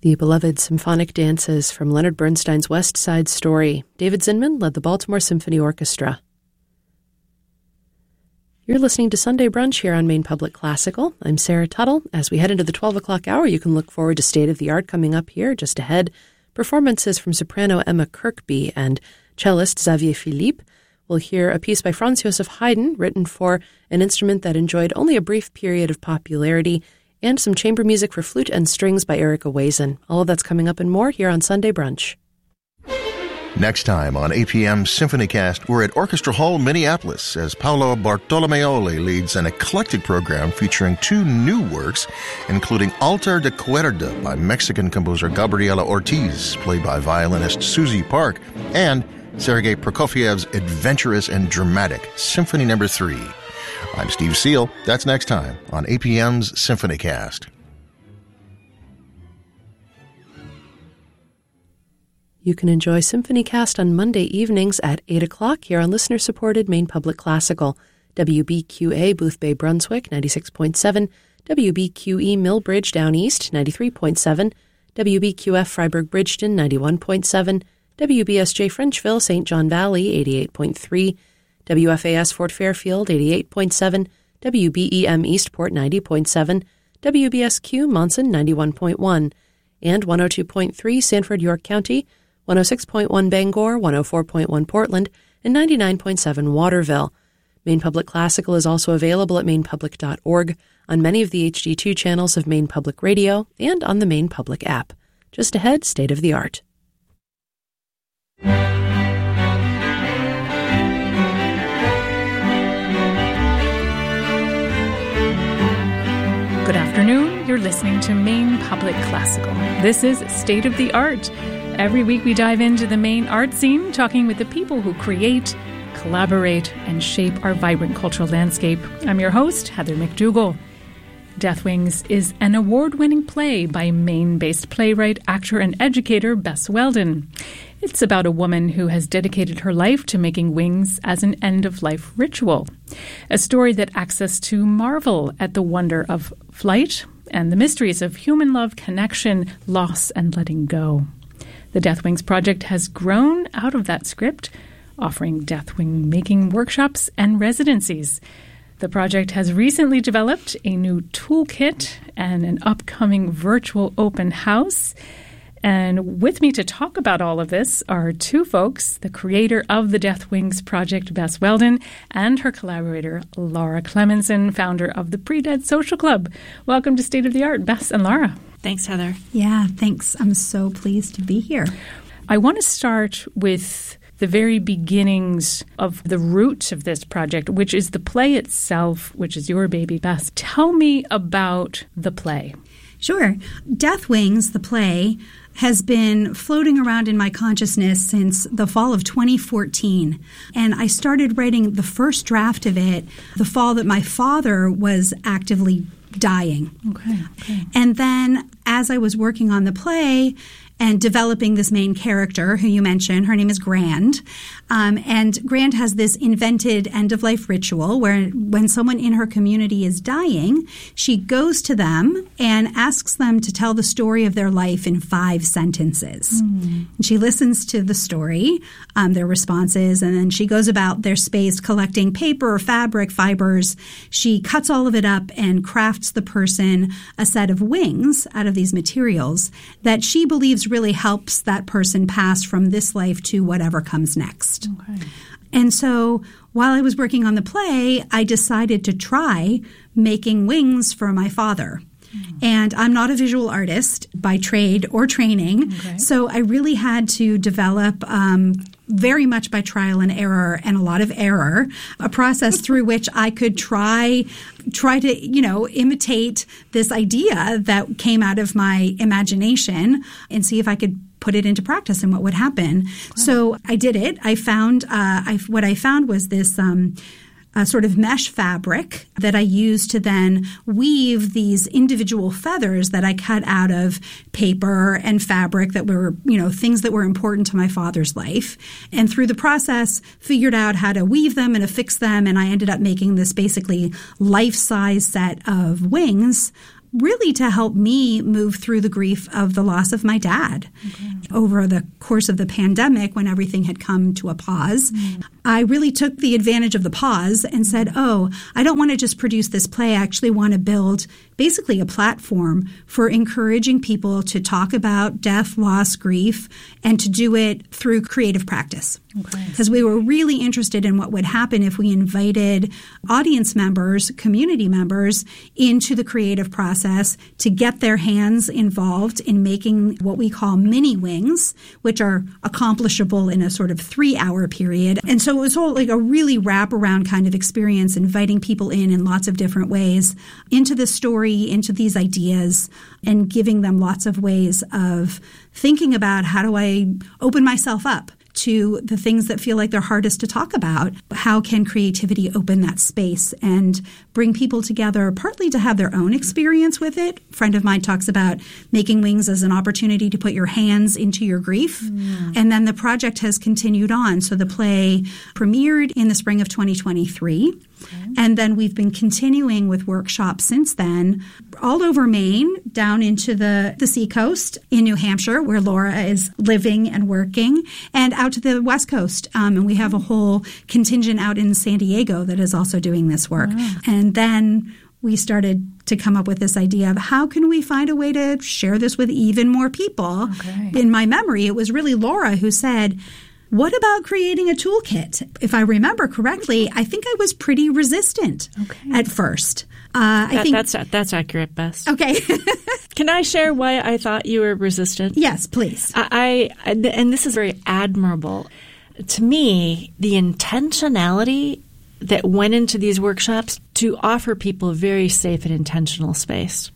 The beloved symphonic dances from Leonard Bernstein's West Side Story. David Zinman led the Baltimore Symphony Orchestra. You're listening to Sunday Brunch here on Maine Public Classical. I'm Sarah Tuttle. As we head into the 12 o'clock hour, you can look forward to State of the Art coming up here just ahead. Performances from soprano Emma Kirkby and cellist Xavier Philippe. We'll hear a piece by Franz Joseph Haydn written for an instrument that enjoyed only a brief period of popularity, and some chamber music for flute and strings by Erica Wazen. All of that's coming up and more here on Sunday Brunch. Next time on APM SymphonyCast, we're at Orchestra Hall, Minneapolis, as Paolo Bartolomeoli leads an eclectic program featuring two new works, including Altar de Cuerda by Mexican composer Gabriela Ortiz, played by violinist Susie Park, and Sergei Prokofiev's adventurous and dramatic Symphony No. 3. I'm Steve Seal. That's next time on APM's SymphonyCast. You can enjoy SymphonyCast on Monday evenings at 8 o'clock here on listener-supported Maine Public Classical. WBQA Boothbay Brunswick, 96.7, WBQE Millbridge Down East, 93.7, WBQF Freiburg Bridgeton, 91.7, WBSJ Frenchville St. John Valley, 88.3, WFAS Fort Fairfield, 88.7, WBEM Eastport, 90.7, WBSQ Monson, 91.1, and 102.3 Sanford, York County, 106.1 Bangor, 104.1 Portland, and 99.7 Waterville. Maine Public Classical is also available at mainepublic.org, on many of the HD2 channels of Maine Public Radio, and on the Maine Public app. Just ahead, State of the Art. Good afternoon. You're listening to Maine Public Classical. This is State of the Art. Every week we dive into the Maine art scene, talking with the people who create, collaborate, and shape our vibrant cultural landscape. I'm your host, Heather McDougall. Death Wings is an award-winning play by Maine-based playwright, actor, and educator Bess Weldon. It's about a woman who has dedicated her life to making wings as an end-of-life ritual. A story that asks us to marvel at the wonder of flight and the mysteries of human love, connection, loss, and letting go. The Death Wings project has grown out of that script, offering death wing making workshops and residencies. The project has recently developed a new toolkit and an upcoming virtual open house. And with me to talk about all of this are two folks, the creator of the Death Wings project, Bess Weldon, and her collaborator, Laura Clemenson, founder of the Pre-Dead Social Club. Welcome to State of the Art, Bess and Laura. Thanks, Heather. Yeah, thanks. I'm so pleased to be here. I want to start with the very beginnings of the root of this project, which is the play itself, which is your baby, Bess. Tell me about the play. Sure. Death Wings, the play, has been floating around in my consciousness since the fall of 2014. And I started writing the first draft of it the fall that my father was actively dying. Okay. And then as I was working on the play and developing this main character, who you mentioned, her name is Grand. And Grand has this invented end-of-life ritual where when someone in her community is dying, she goes to them and asks them to tell the story of their life in 5 sentences. And she listens to the story, their responses, and then she goes about their space collecting paper, fabric, fibers. She cuts all of it up and crafts the person a set of wings out of these materials that she believes really helps that person pass from this life to whatever comes next. Okay. And so while I was working on the play, I decided to try making wings for my father. And I'm not a visual artist by trade or training, so I really had to develop very much by trial and error and a lot of error, a process through which I could try to, imitate this idea that came out of my imagination and see if I could put it into practice and what would happen. So I did it. I found what I found was this sort of mesh fabric that I used to then weave these individual feathers that I cut out of paper and fabric that were, things that were important to my father's life. And through the process, figured out how to weave them and affix them. And I ended up making this basically life-size set of wings really to help me move through the grief of the loss of my dad. Over the course of the pandemic, when everything had come to a pause, I really took the advantage of the pause and said, I don't want to just produce this play. I actually want to build basically a platform for encouraging people to talk about death, loss, grief, and to do it through creative practice. Because we were really interested in what would happen if we invited audience members, community members, into the creative process to get their hands involved in making what we call mini wings, which are accomplishable in a sort of 3-hour period. And so it was all like a really wraparound kind of experience, inviting people in lots of different ways into the story, into these ideas, and giving them lots of ways of thinking about how do I open myself up to the things that feel like they're hardest to talk about. How can creativity open that space and bring people together, partly to have their own experience with it? A friend of mine talks about making wings as an opportunity to put your hands into your grief. And then the project has continued on. So the play premiered in the spring of 2023. And then we've been continuing with workshops since then, all over Maine, down into the seacoast in New Hampshire, where Laura is living and working, and out to the West Coast. And we have a whole contingent out in San Diego that is also doing this work. And then we started to come up with this idea of how can we find a way to share this with even more people. In my memory, it was really Laura who said, what about creating a toolkit? If I remember correctly, I think I was pretty resistant at first. I think that's accurate, Bess. Okay. Can I share why I thought you were resistant? Yes, please. And this is very admirable. To me, the intentionality that went into these workshops to offer people a very safe and intentional space.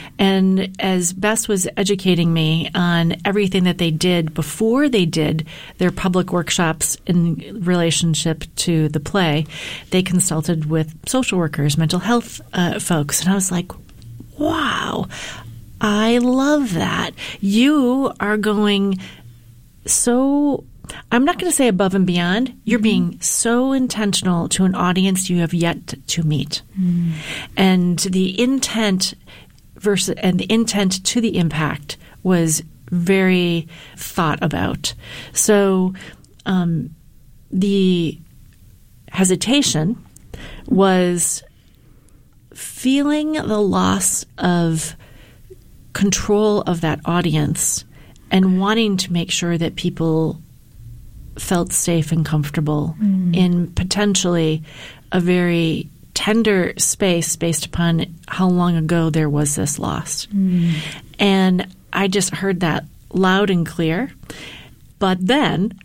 And as Bess was educating me on everything that they did before they did their public workshops in relationship to the play, they consulted with social workers, mental health folks. And I was like, wow, I love that. You are going so – I'm not going to say above and beyond. You're being so intentional to an audience you have yet to meet. And the intent and the intent to the impact was very thought about. So the hesitation was feeling the loss of control of that audience and wanting to make sure that people felt safe and comfortable in potentially a very tender space based upon how long ago there was this loss. And I just heard that loud and clear. But then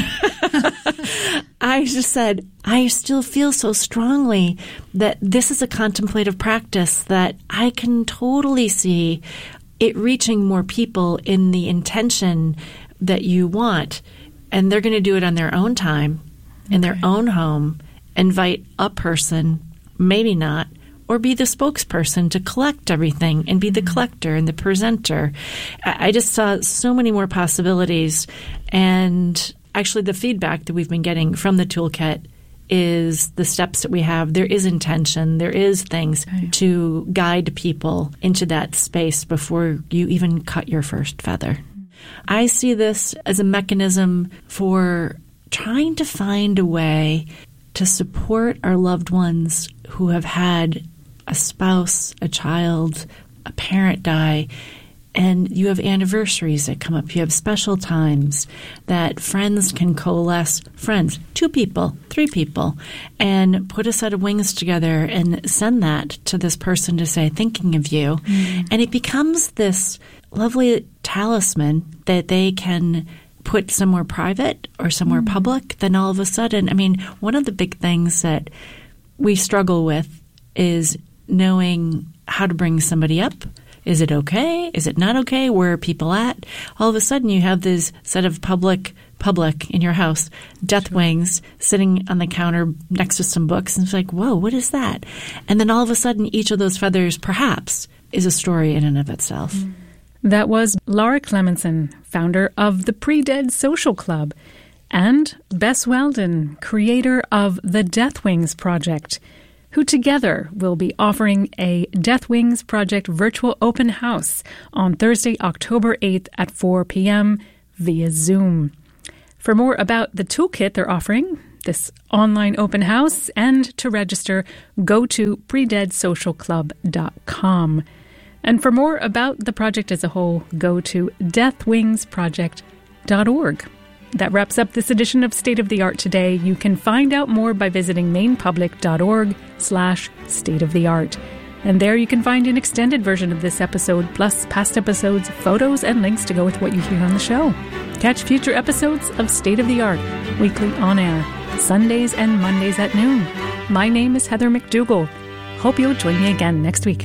I just said, I still feel so strongly that this is a contemplative practice that I can totally see it reaching more people in the intention that you want. And they're going to do it on their own time, in their own home, invite a person, maybe not, or be the spokesperson to collect everything and be the collector and the presenter. I just saw so many more possibilities. And actually the feedback that we've been getting from the toolkit is the steps that we have. There is intention. There is things to guide people into that space before you even cut your first feather. I see this as a mechanism for trying to find a way to support our loved ones who have had a spouse, a child, a parent die, and you have anniversaries that come up. You have special times that friends can coalesce, friends, 2 people, 3 people, and put a set of wings together and send that to this person to say, thinking of you. And it becomes this lovely talisman that they can put somewhere private or somewhere public. Then all of a sudden, I mean, one of the big things that we struggle with is knowing how to bring somebody up. Is it okay? Is it not okay? Where are people at? All of a sudden you have this set of public in your house, death wings sitting on the counter next to some books. And it's like, whoa, what is that? And then all of a sudden each of those feathers perhaps is a story in and of itself. That was Laura Clemenson, founder of the Pre-Dead Social Club, and Bess Weldon, creator of the Death Wings Project. who together will be offering a Death Wings Project virtual open house on Thursday, October 8th at 4 p.m. via Zoom. For more about the toolkit they're offering, this online open house, and to register, go to predeadsocialclub.com. And for more about the project as a whole, go to deathwingsproject.org. That wraps up this edition of State of the Art today. You can find out more by visiting mainpublic.org/stateoftheart. And there you can find an extended version of this episode, plus past episodes, photos, and links to go with what you hear on the show. Catch future episodes of State of the Art, weekly on air, Sundays and Mondays at noon. My name is Heather McDougall. Hope you'll join me again next week.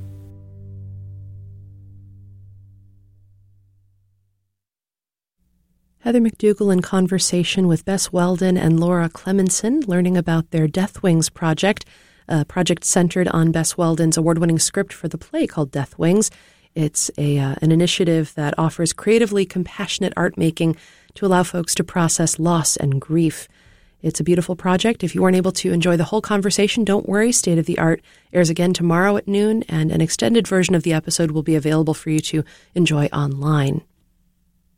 Heather McDougall in conversation with Bess Weldon and Laura Clemenson, learning about their Death Wings project, a project centered on Bess Weldon's award-winning script for the play called Death Wings. It's an initiative that offers creatively compassionate art making to allow folks to process loss and grief. It's a beautiful project. If you weren't able to enjoy the whole conversation, don't worry. State of the Art airs again tomorrow at noon, and an extended version of the episode will be available for you to enjoy online.